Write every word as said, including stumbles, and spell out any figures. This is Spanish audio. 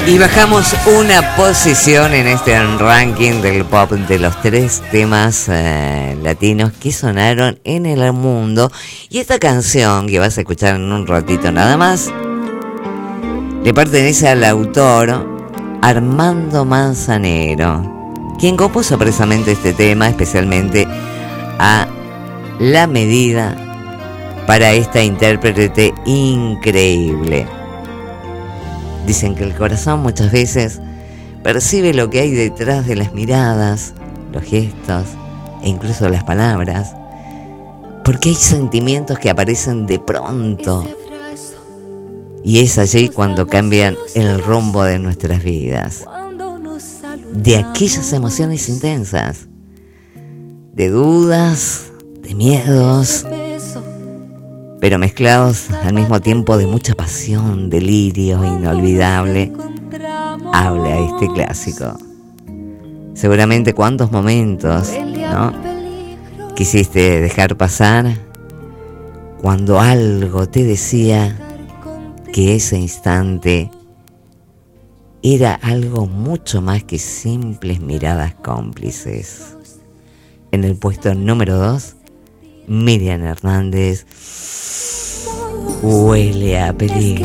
Y bajamos una posición en este ranking del pop de los tres temas eh, latinos que sonaron en el mundo. Y esta canción que vas a escuchar en un ratito nada más le pertenece al autor Armando Manzanero, quien compuso precisamente este tema especialmente a la medida para esta intérprete increíble. Dicen que el corazón muchas veces percibe lo que hay detrás de las miradas, los gestos e incluso las palabras, porque hay sentimientos que aparecen de pronto y es allí cuando cambian el rumbo de nuestras vidas, de aquellas emociones intensas, de dudas, de miedos, pero mezclados al mismo tiempo de mucha pasión, delirio inolvidable. Habla este clásico. Seguramente cuántos momentos, ¿no?, quisiste dejar pasar cuando algo te decía que ese instante era algo mucho más que simples miradas cómplices. En el puesto número dos, Miriam Hernández, Huele a peligro.